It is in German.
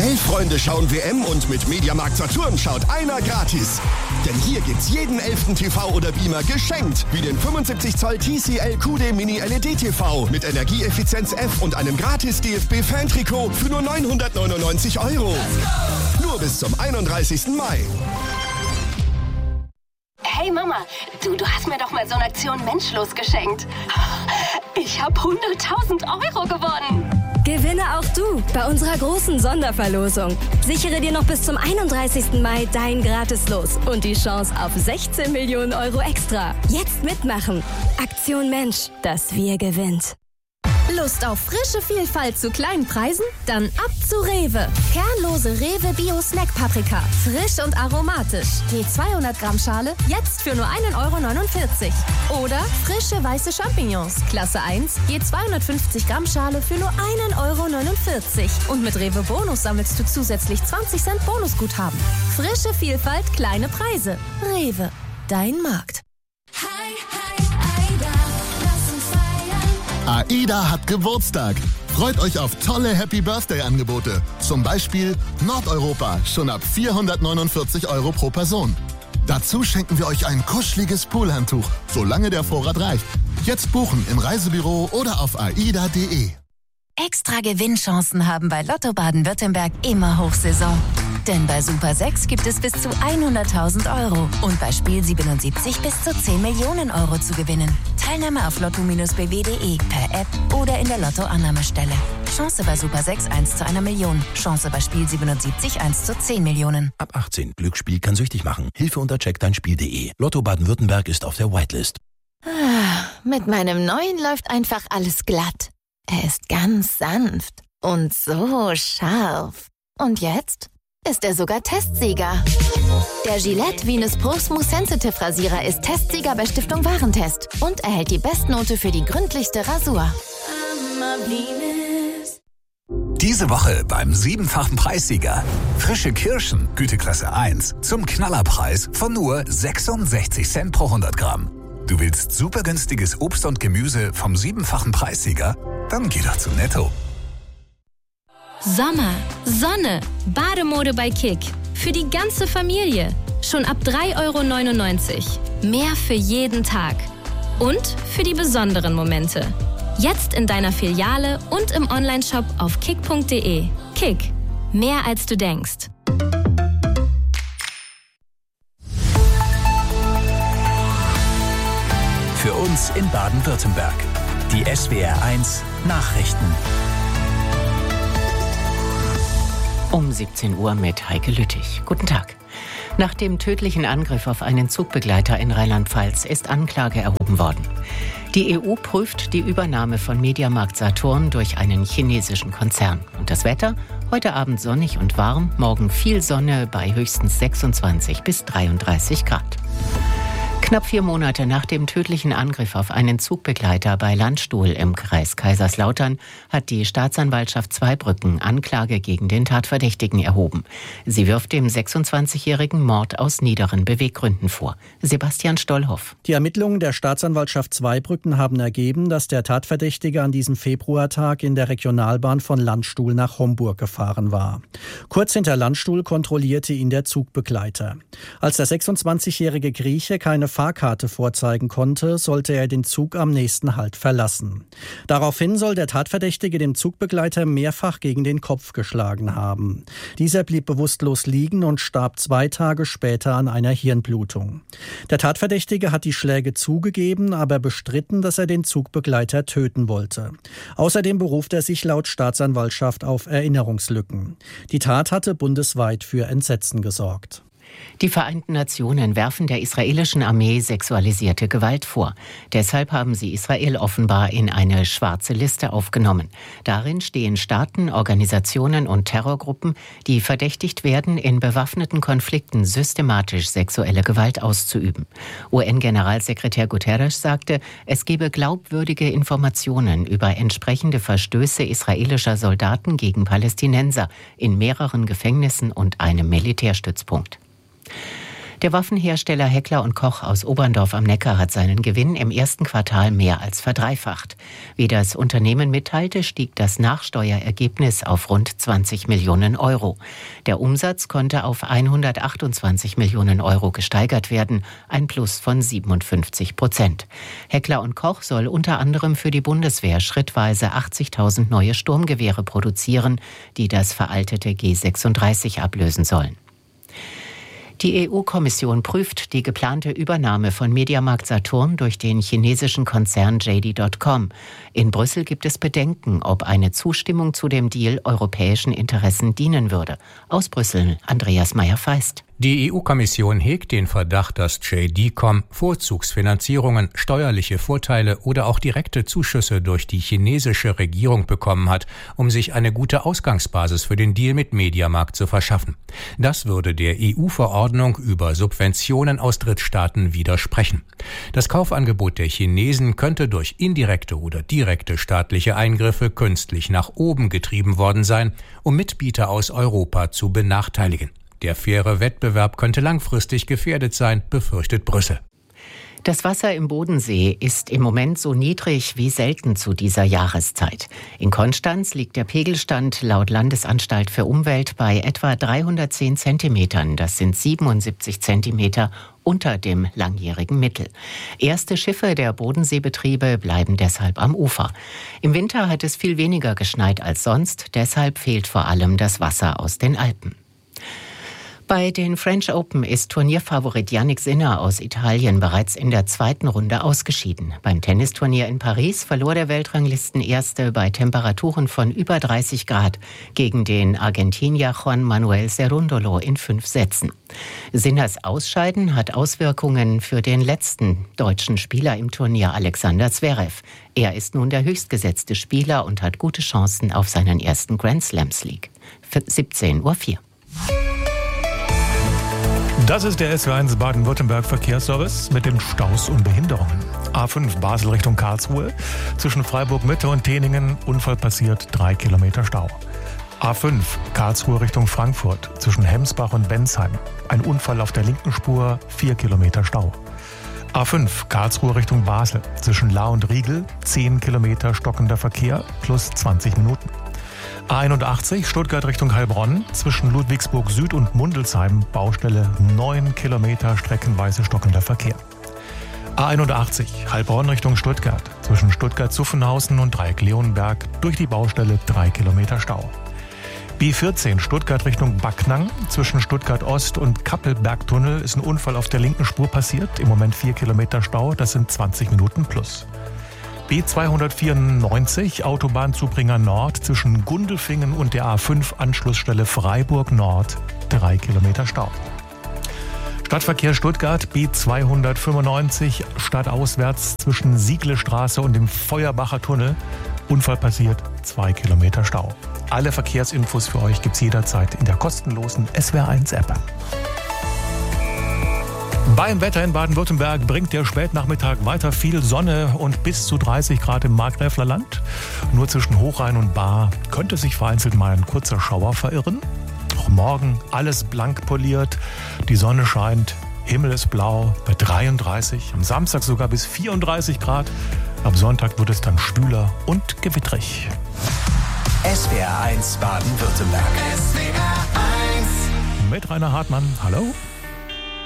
11 Freunde schauen WM und mit Mediamarkt Saturn schaut einer gratis. Denn hier gibt's jeden 11. TV oder Beamer geschenkt. Wie den 75 Zoll TCL QD Mini LED TV mit Energieeffizienz F und einem gratis DFB-Fan-Trikot für nur 999 €. Nur bis zum 31. Mai. Hey Mama, du hast mir doch mal so eine Aktion Menschlos geschenkt. Ich habe 100.000 € gewonnen. Gewinne auch du bei unserer großen Sonderverlosung. Sichere dir noch bis zum 31. Mai dein Gratis-Los und die Chance auf 16 Millionen € extra. Jetzt mitmachen. Aktion Mensch, das Wir gewinnt. Lust auf frische Vielfalt zu kleinen Preisen? Dann ab zu Rewe. Kernlose Rewe Bio Snack Paprika. Frisch und aromatisch. Je 200 Gramm Schale, jetzt für nur 1,49 €. Oder frische weiße Champignons. Klasse 1, je 250 Gramm Schale für nur 1,49 €. Und mit Rewe Bonus sammelst du zusätzlich 20 Cent Bonusguthaben. Frische Vielfalt, kleine Preise. Rewe, dein Markt. AIDA hat Geburtstag. Freut euch auf tolle Happy-Birthday-Angebote. Zum Beispiel Nordeuropa, schon ab 449 € pro Person. Dazu schenken wir euch ein kuscheliges Poolhandtuch, solange der Vorrat reicht. Jetzt buchen im Reisebüro oder auf aida.de. Extra Gewinnchancen haben bei Lotto Baden-Württemberg immer Hochsaison. Denn bei Super 6 gibt es bis zu 100.000 € und bei Spiel 77 bis zu 10 Millionen € zu gewinnen. Teilnahme auf lotto-bw.de, per App oder in der Lotto-Annahmestelle. Chance bei Super 6 1 zu 1 Million. Chance bei Spiel 77 1 zu 10 Millionen. Ab 18. Glücksspiel kann süchtig machen. Hilfe unter checkdeinspiel.de. Lotto Baden-Württemberg ist auf der Whitelist. Mit meinem neuen läuft einfach alles glatt. Er ist ganz sanft und so scharf. Und jetzt ist er sogar Testsieger. Der Gillette Venus Pro Smooth Sensitive Rasierer ist Testsieger bei Stiftung Warentest und erhält die Bestnote für die gründlichste Rasur. Diese Woche beim 7-fachen Preissieger. Frische Kirschen, Güteklasse 1, zum Knallerpreis von nur 66 Cent pro 100 Gramm. Du willst super günstiges Obst und Gemüse vom 7-fachen Preissieger? Dann geh doch zu Netto. Sommer, Sonne, Bademode bei Kick. Für die ganze Familie. Schon ab 3,99 €. Mehr für jeden Tag. Und für die besonderen Momente. Jetzt in deiner Filiale und im Onlineshop auf kick.de. Kick. Mehr als du denkst. Für uns in Baden-Württemberg. Die SWR1 Nachrichten. Um 17 Uhr mit Heike Lüttich. Guten Tag. Nach dem tödlichen Angriff auf einen Zugbegleiter in Rheinland-Pfalz ist Anklage erhoben worden. Die EU prüft die Übernahme von Mediamarkt Saturn durch einen chinesischen Konzern. Und das Wetter? Heute Abend sonnig und warm, morgen viel Sonne bei höchstens 26 bis 33 Grad. Knapp 4 Monate nach dem tödlichen Angriff auf einen Zugbegleiter bei Landstuhl im Kreis Kaiserslautern hat die Staatsanwaltschaft Zweibrücken Anklage gegen den Tatverdächtigen erhoben. Sie wirft dem 26-jährigen Mord aus niederen Beweggründen vor. Sebastian Stollhoff. Die Ermittlungen der Staatsanwaltschaft Zweibrücken haben ergeben, dass der Tatverdächtige an diesem Februartag in der Regionalbahn von Landstuhl nach Homburg gefahren war. Kurz hinter Landstuhl kontrollierte ihn der Zugbegleiter. Als der 26-jährige Grieche keine Fahrkarte vorzeigen konnte, sollte er den Zug am nächsten Halt verlassen. Daraufhin soll der Tatverdächtige dem Zugbegleiter mehrfach gegen den Kopf geschlagen haben. Dieser blieb bewusstlos liegen und starb 2 Tage später an einer Hirnblutung. Der Tatverdächtige hat die Schläge zugegeben, aber bestritten, dass er den Zugbegleiter töten wollte. Außerdem beruft er sich laut Staatsanwaltschaft auf Erinnerungslücken. Die Tat hatte bundesweit für Entsetzen gesorgt. Die Vereinten Nationen werfen der israelischen Armee sexualisierte Gewalt vor. Deshalb haben sie Israel offenbar in eine schwarze Liste aufgenommen. Darin stehen Staaten, Organisationen und Terrorgruppen, die verdächtigt werden, in bewaffneten Konflikten systematisch sexuelle Gewalt auszuüben. UN-Generalsekretär Guterres sagte, es gebe glaubwürdige Informationen über entsprechende Verstöße israelischer Soldaten gegen Palästinenser in mehreren Gefängnissen und einem Militärstützpunkt. Der Waffenhersteller Heckler & Koch aus Oberndorf am Neckar hat seinen Gewinn im ersten Quartal mehr als verdreifacht. Wie das Unternehmen mitteilte, stieg das Nachsteuerergebnis auf rund 20 Millionen Euro. Der Umsatz konnte auf 128 Millionen Euro gesteigert werden, ein Plus von 57%. Heckler & Koch soll unter anderem für die Bundeswehr schrittweise 80.000 neue Sturmgewehre produzieren, die das veraltete G36 ablösen sollen. Die EU-Kommission prüft die geplante Übernahme von Mediamarkt Saturn durch den chinesischen Konzern JD.com. In Brüssel gibt es Bedenken, ob eine Zustimmung zu dem Deal europäischen Interessen dienen würde. Aus Brüssel, Andreas Meyer-Feist. Die EU-Kommission hegt den Verdacht, dass JD.com Vorzugsfinanzierungen, steuerliche Vorteile oder auch direkte Zuschüsse durch die chinesische Regierung bekommen hat, um sich eine gute Ausgangsbasis für den Deal mit Mediamarkt zu verschaffen. Das würde der EU-Verordnung über Subventionen aus Drittstaaten widersprechen. Das Kaufangebot der Chinesen könnte durch indirekte oder direkte staatliche Eingriffe künstlich nach oben getrieben worden sein, um Mitbieter aus Europa zu benachteiligen. Der faire Wettbewerb könnte langfristig gefährdet sein, befürchtet Brüssel. Das Wasser im Bodensee ist im Moment so niedrig wie selten zu dieser Jahreszeit. In Konstanz liegt der Pegelstand laut Landesanstalt für Umwelt bei etwa 310 Zentimetern. Das sind 77 Zentimeter unter dem langjährigen Mittel. Erste Schiffe der Bodenseebetriebe bleiben deshalb am Ufer. Im Winter hat es viel weniger geschneit als sonst. Deshalb fehlt vor allem das Wasser aus den Alpen. Bei den French Open ist Turnierfavorit Jannik Sinner aus Italien bereits in der zweiten Runde ausgeschieden. Beim Tennisturnier in Paris verlor der Weltranglistenerste bei Temperaturen von über 30 Grad gegen den Argentinier Juan Manuel Cerúndolo in 5 Sätzen. Sinners Ausscheiden hat Auswirkungen für den letzten deutschen Spieler im Turnier, Alexander Zverev. Er ist nun der höchstgesetzte Spieler und hat gute Chancen auf seinen ersten Grand Slam-Sieg. 17:04 Uhr. Das ist der SW1 Baden-Württemberg Verkehrsservice mit den Staus und Behinderungen. A5 Basel Richtung Karlsruhe. Zwischen Freiburg Mitte und Teningen Unfall passiert, 3 Kilometer Stau. A5 Karlsruhe Richtung Frankfurt. Zwischen Hemsbach und Bensheim. Ein Unfall auf der linken Spur, 4 Kilometer Stau. A5 Karlsruhe Richtung Basel. Zwischen Lahr und Riegel 10 Kilometer stockender Verkehr plus 20 Minuten. A81 Stuttgart Richtung Heilbronn, zwischen Ludwigsburg Süd und Mundelsheim, Baustelle 9 Kilometer streckenweise stockender Verkehr. A81 Heilbronn Richtung Stuttgart, zwischen Stuttgart-Zuffenhausen und Dreieck-Leonberg, durch die Baustelle 3 Kilometer Stau. B14 Stuttgart Richtung Backnang, zwischen Stuttgart-Ost und Kappelbergtunnel ist ein Unfall auf der linken Spur passiert, im Moment 4 Kilometer Stau, das sind 20 Minuten plus. B294 Autobahnzubringer Nord zwischen Gundelfingen und der A5 Anschlussstelle Freiburg Nord 3 Kilometer Stau. Stadtverkehr Stuttgart B295 stadtauswärts zwischen Sieglestraße und dem Feuerbacher Tunnel. Unfall passiert, 2 Kilometer Stau. Alle Verkehrsinfos für euch gibt's jederzeit in der kostenlosen SWR1 App. Beim Wetter in Baden-Württemberg bringt der Spätnachmittag weiter viel Sonne und bis zu 30 Grad im Markgräflerland. Nur zwischen Hochrhein und Baar könnte sich vereinzelt mal ein kurzer Schauer verirren. Auch morgen alles blank poliert, die Sonne scheint, Himmel ist blau bei 33, am Samstag sogar bis 34 Grad. Am Sonntag wird es dann schwüler und gewitterig. SWR1 Baden-Württemberg. Mit Rainer Hartmann, hallo.